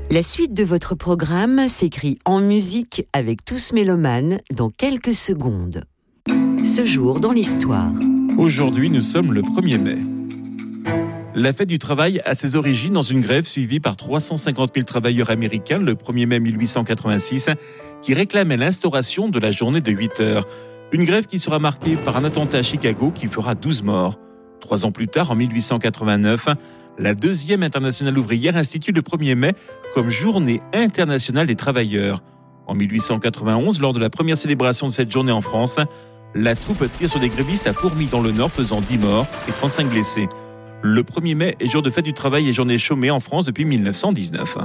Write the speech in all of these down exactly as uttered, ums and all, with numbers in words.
La suite de votre programme s'écrit en musique avec Tous Mélomanes dans quelques secondes. Ce jour dans l'histoire. Aujourd'hui, nous sommes le premier mai. La fête du travail a ses origines dans une grève suivie par trois cent cinquante mille travailleurs américains le premier mai mille huit cent quatre-vingt-six qui réclamaient l'instauration de la journée de huit heures. Une grève qui sera marquée par un attentat à Chicago qui fera douze morts. Trois ans plus tard, en mille huit cent quatre-vingt-neuf, la deuxième internationale ouvrière institue le premier mai comme journée internationale des travailleurs. En mille huit cent quatre-vingt-onze, lors de la première célébration de cette journée en France, la troupe tire sur des grévistes à Fourmies dans le Nord, faisant dix morts et trente-cinq blessés. Le premier mai est jour de fête du travail et journée chômée en France depuis mille neuf cent dix-neuf.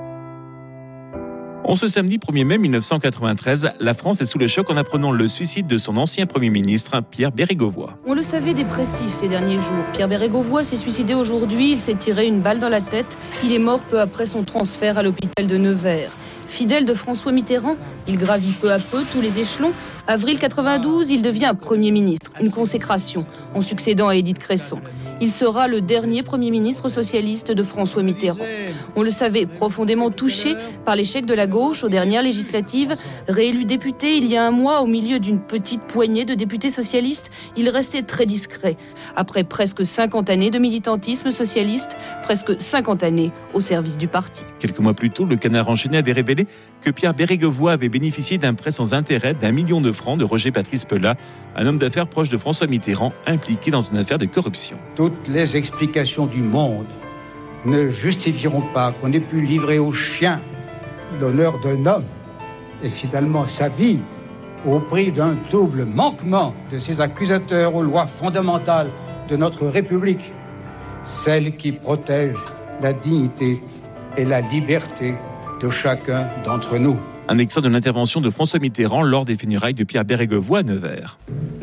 En ce samedi premier mai mille neuf cent quatre-vingt-treize, la France est sous le choc en apprenant le suicide de son ancien Premier ministre, Pierre Bérégovoy. On le savait dépressif ces derniers jours. Pierre Bérégovoy s'est suicidé aujourd'hui, il s'est tiré une balle dans la tête. Il est mort peu après son transfert à l'hôpital de Nevers. Fidèle de François Mitterrand, il gravit peu à peu tous les échelons. Avril quatre-vingt-douze, il devient Premier ministre, une consécration, en succédant à Édith Cresson. Il sera le dernier Premier ministre socialiste de François Mitterrand. On le savait, profondément touché par l'échec de la gauche aux dernières législatives. Réélu député il y a un mois au milieu d'une petite poignée de députés socialistes, il restait très discret. Après presque cinquante années de militantisme socialiste, presque cinquante années au service du parti. Quelques mois plus tôt, le Canard enchaîné avait révélé que Pierre Bérégovoy avait bénéficié d'un prêt sans intérêt d'un million de francs de Roger Patrice Pelat, un homme d'affaires proche de François Mitterrand, impliqué dans une affaire de corruption. Toutes les explications du monde ne justifieront pas qu'on ait pu livrer aux chiens l'honneur d'un homme et finalement sa vie au prix d'un double manquement de ses accusateurs aux lois fondamentales de notre République, celle qui protège la dignité et la liberté de chacun d'entre nous. Un extrait de l'intervention de François Mitterrand lors des funérailles de Pierre Bérégovoy à Nevers.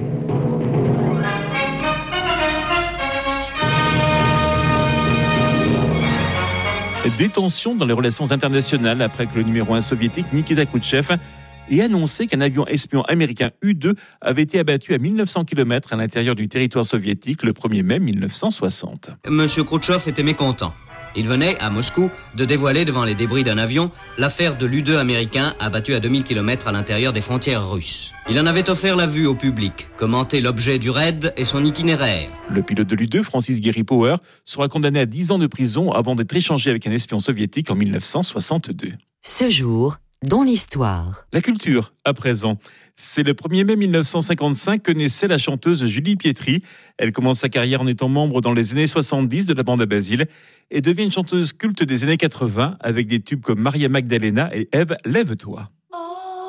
Des tensions dans les relations internationales après que le numéro un soviétique Nikita Khrouchtchev ait annoncé qu'un avion espion américain U deux avait été abattu à mille neuf cents kilomètres à l'intérieur du territoire soviétique le premier mai mille neuf cent soixante. Monsieur Khrouchtchev était mécontent. Il venait, à Moscou, de dévoiler devant les débris d'un avion l'affaire de l'U deux américain abattu à deux mille kilomètres à l'intérieur des frontières russes. Il en avait offert la vue au public, commenté l'objet du raid et son itinéraire. Le pilote de l'U deux, Francis Gary Power, sera condamné à dix ans de prison avant d'être échangé avec un espion soviétique en mille neuf cent soixante-deux. Ce jour dans l'histoire. La culture, à présent. C'est le premier mai mille neuf cent cinquante-cinq que naissait la chanteuse Julie Pietri. Elle commence sa carrière en étant membre dans les années soixante-dix de la bande à Basile et devient une chanteuse culte des années quatre-vingts avec des tubes comme Maria Magdalena et Ève, lève-toi.